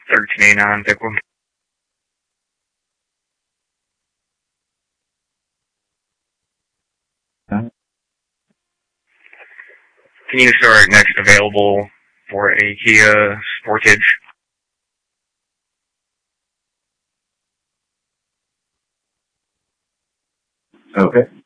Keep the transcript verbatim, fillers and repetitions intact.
thirteen eighty-nine Pickwood. Huh? Can you start next available for a Kia Sportage? Okay.